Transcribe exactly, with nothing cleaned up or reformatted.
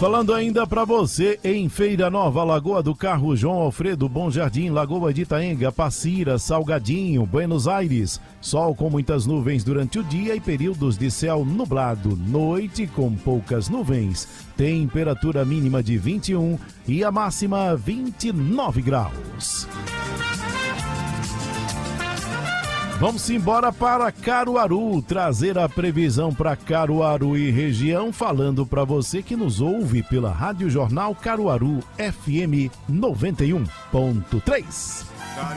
Falando ainda para você, em Feira Nova, Lagoa do Carro, João Alfredo, Bom Jardim, Lagoa de Itaenga, Passira, Salgadinho, Buenos Aires. Sol com muitas nuvens durante o dia e períodos de céu nublado. Noite com poucas nuvens. Temperatura mínima de vinte e um e a máxima vinte e nove graus. Vamos embora para Caruaru, trazer a previsão para Caruaru e região, falando para você que nos ouve pela Rádio Jornal Caruaru F M noventa e um ponto três.